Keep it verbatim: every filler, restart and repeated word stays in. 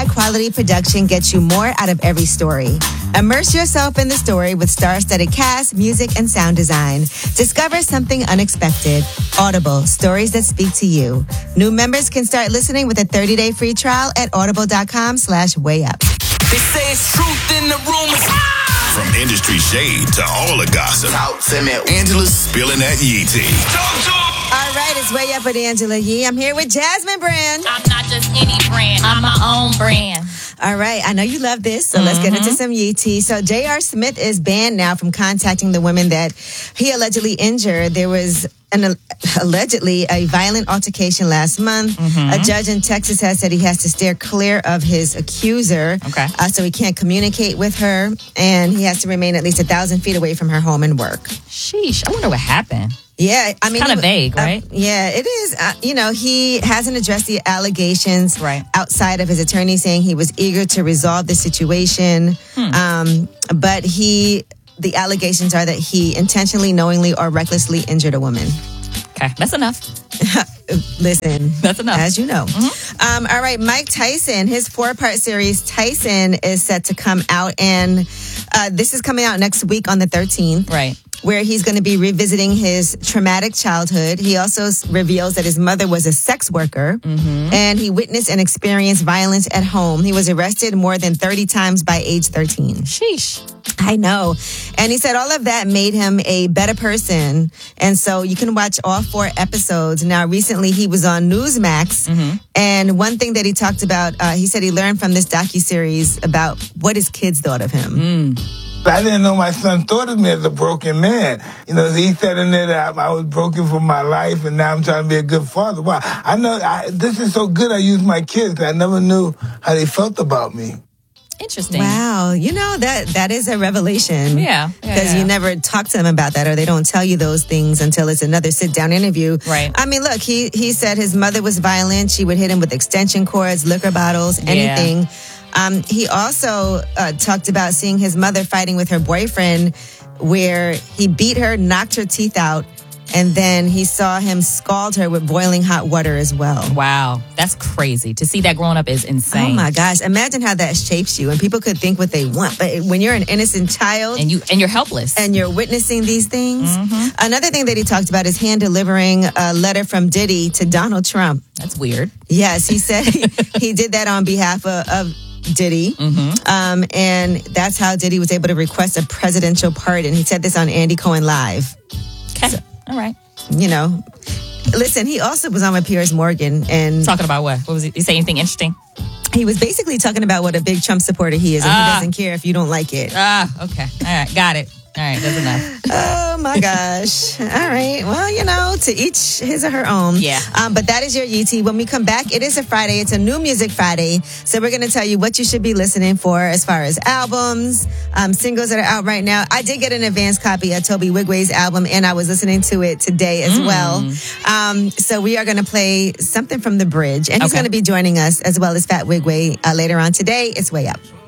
high-quality production gets you more out of every story. Immerse yourself in the story with star-studded cast, music, and sound design. Discover something unexpected. Audible, stories that speak to you. New members can start listening with a thirty-day free trial at audible.com slash way up. They say it's truth in the rumors. From industry shade to all the gossip, Angela's spilling that Yee tea. All right, it's Way Up with Angela Yee. I'm here with Jasmine Brand. I'm not just any brand. I'm my own brand. All right, I know you love this, so mm-hmm. let's get into some Yee tea. So J R. Smith is banned now from contacting the women that he allegedly injured. There was an uh, allegedly a violent altercation last month. Mm-hmm. A judge in Texas has said he has to steer clear of his accuser. Okay. Uh, so he can't communicate with her, and he has to remain at least a thousand feet away from her home and work. Sheesh, I wonder what happened. Yeah, I mean, kind of vague, right? Uh, yeah, it is. Uh, you know, he hasn't addressed the allegations right. outside of his attorney saying he was eager to resolve the situation. Hmm. Um, but he, the allegations are that he intentionally, knowingly, or recklessly injured a woman. Okay, that's enough. Listen, that's enough. As you know. Mm-hmm. Um, all right, Mike Tyson, his four-part series, Tyson, is set to come out, and uh, this is coming out next week on the thirteenth. Right. Where he's going to be revisiting his traumatic childhood. He also reveals that his mother was a sex worker, mm-hmm. and he witnessed and experienced violence at home. He was arrested more than thirty times by age thirteen. Sheesh. I know. And he said all of that made him a better person. And so you can watch all four episodes. Now, recently he was on Newsmax. Mm-hmm. And one thing that he talked about, uh, he said he learned from this docuseries about what his kids thought of him. Mm. I didn't know my son thought of me as a broken man. You know, he said in there that I, I was broken for my life, and now I'm trying to be a good father. Wow, I know I, this is so good. I use my kids. I never knew how they felt about me. Interesting. Wow, you know that that is a revelation. Yeah, because yeah, yeah. you never talk to them about that, or they don't tell you those things until it's another sit-down interview. Right. I mean, look, he he said his mother was violent. She would hit him with extension cords, liquor bottles, anything. Yeah. Um, he also uh, talked about seeing his mother fighting with her boyfriend, where he beat her, knocked her teeth out, and then he saw him scald her with boiling hot water as well. Wow, that's crazy. To see that growing up is insane. Oh my gosh! Imagine how that shapes you. And people could think what they want, but when you're an innocent child, and you and you're helpless, and you're witnessing these things. Mm-hmm. Another thing that he talked about is hand delivering a letter from Diddy to Donald Trump. That's weird. Yes, he said he, he did that on behalf of. of Diddy, mm-hmm. um, and that's how Diddy was able to request a presidential pardon. He said this on Andy Cohen Live. Okay, so, all right. You know, listen, he also was on with Piers Morgan and talking about what? What was he? Did he say anything interesting? He was basically talking about what a big Trump supporter he is, and ah. he doesn't care if you don't like it. Ah, okay, all right, got it. All right, that's enough. Oh, my gosh. All right. Well, you know, to each his or her own. Yeah. Um, but that is your Yee tea. When we come back, it is a Friday. It's a new music Friday. So we're going to tell you what you should be listening for as far as albums, um, singles that are out right now. I did get an advance copy of Toby Wigway's album, and I was listening to it today as mm. well. Um, so we are going to play something from The Bridge. And he's okay. going to be joining us as well as Fat Wigway uh, later on today. It's Way Up.